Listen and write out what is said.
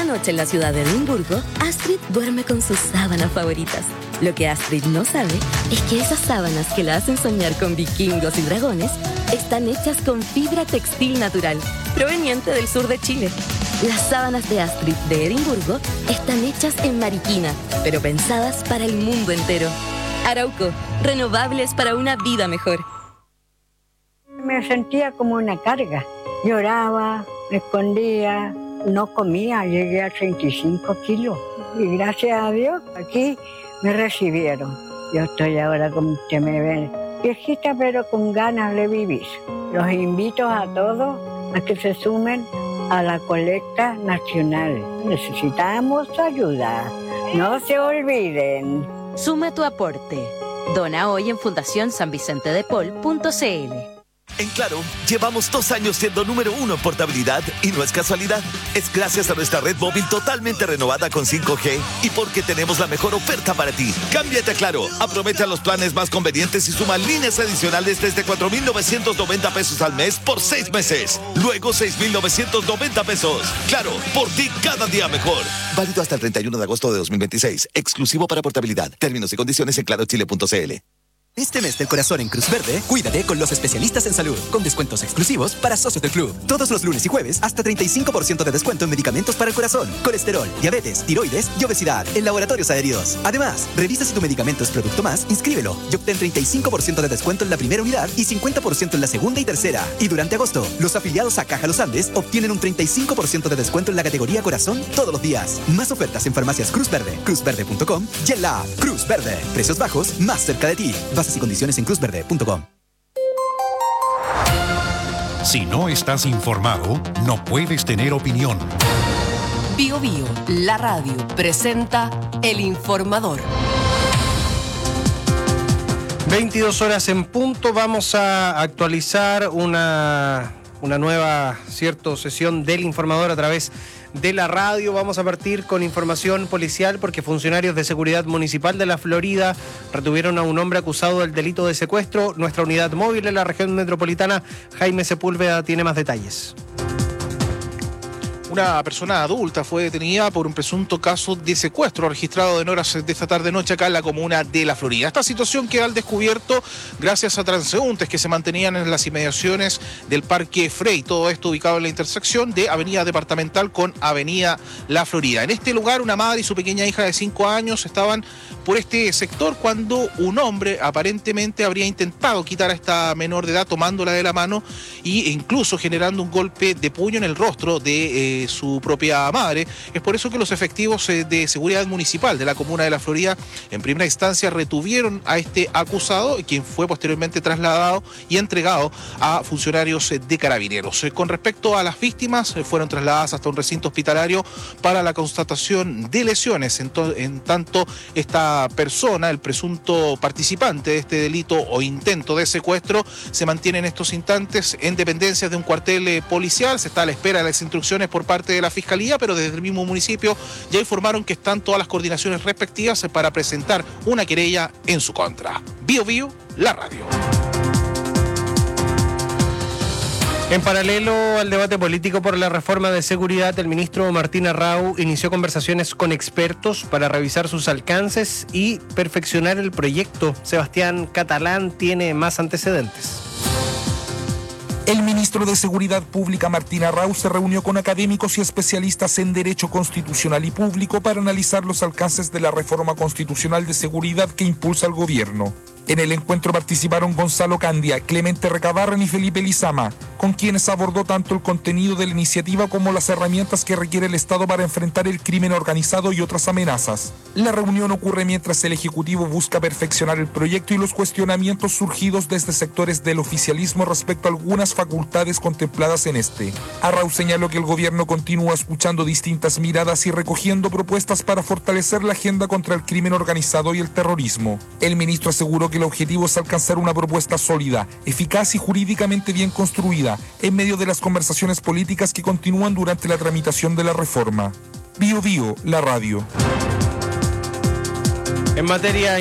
noche en la ciudad de Edimburgo, Astrid duerme con sus sábanas favoritas. Lo que Astrid no sabe es que esas sábanas que la hacen soñar con vikingos y dragones están hechas con fibra textil natural, proveniente del sur de Chile. Las sábanas de Astrid de Edimburgo están hechas en Mariquina, pero pensadas para el mundo entero. Arauco, renovables para una vida mejor. Me sentía como una carga. Lloraba, me escondía, no comía, llegué a 35 kilos. Y gracias a Dios, aquí me recibieron. Yo estoy ahora, como usted me ve, viejita pero con ganas de vivir. Los invito a todos a que se sumen a la colecta nacional. Necesitamos ayuda. No se olviden. Suma tu aporte. Dona hoy en fundacionsanvicentedepol.cl. En Claro, llevamos 2 años siendo número 1 en portabilidad y no es casualidad. Es gracias a nuestra red móvil totalmente renovada con 5G y porque tenemos la mejor oferta para ti. Cámbiate a Claro, aprovecha los planes más convenientes y suma líneas adicionales desde 4,990 pesos al mes por 6 meses. Luego 6,990 pesos. Claro, por ti cada día mejor. Válido hasta el 31 de agosto de 2026. Exclusivo para portabilidad. Términos y condiciones en clarochile.cl. Este mes del corazón en Cruz Verde, cuídate con los especialistas en salud, con descuentos exclusivos para socios del club. Todos los lunes y jueves, hasta 35% de descuento en medicamentos para el corazón, colesterol, diabetes, tiroides y obesidad en laboratorios adheridos. Además, revisa si tu medicamento es producto más, inscríbelo y obtén 35% de descuento en la primera unidad y 50% en la segunda y tercera. Y durante agosto, los afiliados a Caja Los Andes obtienen un 35% de descuento en la categoría corazón todos los días. Más ofertas en farmacias Cruz Verde, cruzverde.com y en la app Cruz Verde. Precios bajos, más cerca de ti. Bases y condiciones en cruzverde.com. Si no estás informado, no puedes tener opinión. Bio Bio, la radio, presenta El Informador. 22 horas en punto, vamos a actualizar una nueva sesión del Informador a través de la radio. Vamos a partir con información policial porque funcionarios de seguridad municipal de la Florida retuvieron a un hombre acusado del delito de secuestro. Nuestra unidad móvil en la región metropolitana, Jaime Sepúlveda, tiene más detalles. Una persona adulta fue detenida por un presunto caso de secuestro registrado en horas de esta tarde-noche acá en la comuna de La Florida. Esta situación queda al descubierto gracias a transeúntes que se mantenían en las inmediaciones del Parque Frey. Todo esto ubicado en la intersección de Avenida Departamental con Avenida La Florida. En este lugar, una madre y su pequeña hija de 5 años estaban por este sector cuando un hombre aparentemente habría intentado quitar a esta menor de edad tomándola de la mano e incluso generando un golpe de puño en el rostro de su propia madre. Es por eso que los efectivos de seguridad municipal de la comuna de La Florida en primera instancia retuvieron a este acusado, quien fue posteriormente trasladado y entregado a funcionarios de carabineros. Con respecto a las víctimas, fueron trasladadas hasta un recinto hospitalario para la constatación de lesiones. En tanto, esta persona, el presunto participante de este delito o intento de secuestro, se mantiene en estos instantes en dependencias de un cuartel policial. Se está a la espera de las instrucciones por parte de la Fiscalía, pero desde el mismo municipio ya informaron que están todas las coordinaciones respectivas para presentar una querella en su contra. Bio Bio, la radio. En paralelo al debate político por la reforma de seguridad, el ministro Martín Arrau inició conversaciones con expertos para revisar sus alcances y perfeccionar el proyecto. Sebastián Catalán tiene más antecedentes. El ministro de Seguridad Pública, Martín Arrau, se reunió con académicos y especialistas en Derecho Constitucional y Público para analizar los alcances de la reforma constitucional de seguridad que impulsa el gobierno. En el encuentro participaron Gonzalo Candia, Clemente Recabarren y Felipe Lizama, con quienes abordó tanto el contenido de la iniciativa como las herramientas que requiere el Estado para enfrentar el crimen organizado y otras amenazas. La reunión ocurre mientras el Ejecutivo busca perfeccionar el proyecto y los cuestionamientos surgidos desde sectores del oficialismo respecto a algunas facultades contempladas en este. Arrau señaló que el gobierno continúa escuchando distintas miradas y recogiendo propuestas para fortalecer la agenda contra el crimen organizado y el terrorismo. El ministro aseguró que el objetivo es alcanzar una propuesta sólida, eficaz y jurídicamente bien construida, en medio de las conversaciones políticas que continúan durante la tramitación de la reforma. Bio Bio, la radio. En materia